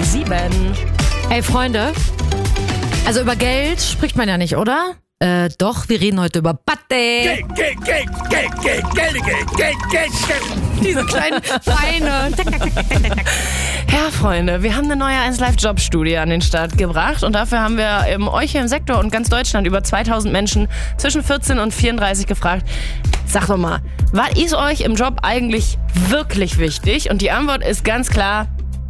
7. Hey Freunde, also über Geld spricht man ja nicht, oder? Doch, wir reden heute über Geld. Diese kleinen Beine. Ja, Freunde, wir haben eine neue 1Live-Job-Studie an den Start gebracht und dafür haben wir euch hier im Sektor und ganz Deutschland über 2000 Menschen zwischen 14 und 34 gefragt. Sag doch mal, was ist euch im Job eigentlich wirklich wichtig? Und die Antwort ist ganz klar: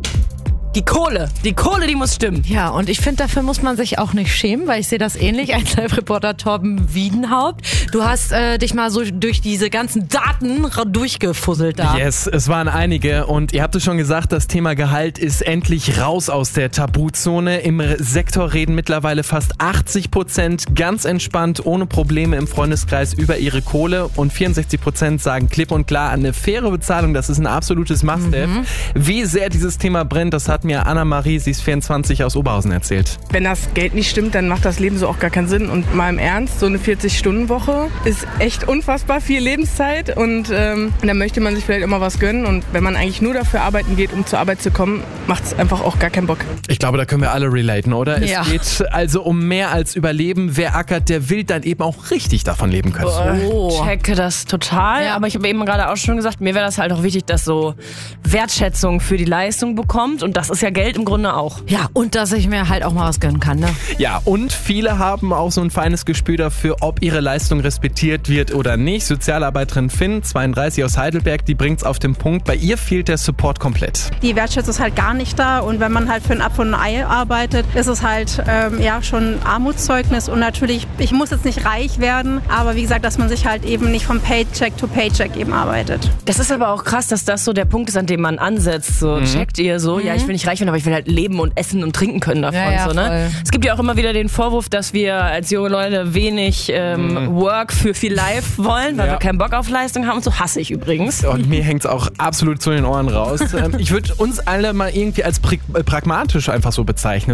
die Kohle. Die Kohle, die muss stimmen. Ja, und ich finde, dafür muss man sich auch nicht schämen, weil ich sehe das ähnlich. 1Live-Reporter Torben Wiedenhaupt. Du hast dich mal so durch diese ganzen Daten durchgefusselt da. Yes, es waren einige und ihr habt es schon gesagt, das Thema Gehalt ist endlich raus aus der Tabuzone. Im Sektor reden mittlerweile fast 80% ganz entspannt, ohne Probleme im Freundeskreis über ihre Kohle und 64% sagen klipp und klar, eine faire Bezahlung, das ist ein absolutes Must-have. Wie sehr dieses Thema brennt, das hat mir Anna-Marie, sie ist 24, aus Oberhausen erzählt. Wenn das Geld nicht stimmt, dann macht das Leben so auch gar keinen Sinn. Und mal im Ernst, so eine 40-Stunden-Woche ist echt unfassbar viel Lebenszeit und da möchte man sich vielleicht immer was gönnen. Und wenn man eigentlich nur dafür arbeiten geht, um zur Arbeit zu kommen, macht es einfach auch gar keinen Bock. Ich glaube, da können wir alle relaten, oder? Ja. Es geht also um mehr als Überleben. Wer ackert, der will dann eben auch richtig davon leben können. Ich checke das total, Ja. aber ich habe eben gerade auch schon gesagt, mir wäre das halt auch wichtig, dass so Wertschätzung für die Leistung bekommt und das ist ja Geld im Grunde auch. Ja, und dass ich mir halt auch mal was gönnen kann, ne? Ja, und viele haben auch so ein feines Gespür dafür, ob ihre Leistung respektiert wird oder nicht. Sozialarbeiterin Finn, 32 aus Heidelberg, die bringt's auf den Punkt. Bei ihr fehlt der Support komplett. Die Wertschätzung ist halt gar nicht da und wenn man halt für ein Apfel und ein Ei arbeitet, ist es halt schon ein Armutszeugnis und natürlich, ich muss jetzt nicht reich werden, aber wie gesagt, dass man sich halt eben nicht vom Paycheck to Paycheck eben arbeitet. Das ist aber auch krass, dass das so der Punkt ist, an dem man ansetzt. So checkt ihr so, ja, ich will nicht reich werden, aber ich will halt leben und essen und trinken können davon. Ja, so, ne? voll. Es gibt ja auch immer wieder den Vorwurf, dass wir als junge Leute wenig Work für viel Life wollen, weil wir keinen Bock auf Leistung haben und so. Hasse ich übrigens. Und mir hängt's auch absolut zu den Ohren raus. Ich würde uns alle mal irgendwie als pragmatisch einfach so bezeichnen.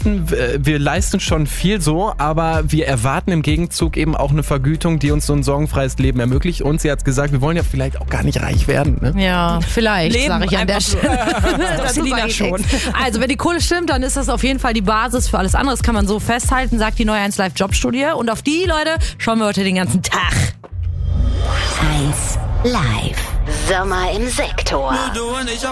Wir leisten schon viel so, aber wir erwarten im Gegenzug eben auch eine Vergütung, die uns so ein sorgenfreies Leben ermöglicht. Und sie hat gesagt, wir wollen ja vielleicht auch gar nicht reich werden. Ne? Ja, vielleicht, Leben sage ich an der einfach so. Stelle. Doch, Selina sag ich schon. nichts. Also, wenn die Kohle stimmt, dann ist das auf jeden Fall die Basis für alles andere. Das kann man so festhalten, sagt die neue 1Live-Job-Studie. Und auf die, Leute, schauen wir heute den ganzen Tag. 1 Live. Sommer im Sektor.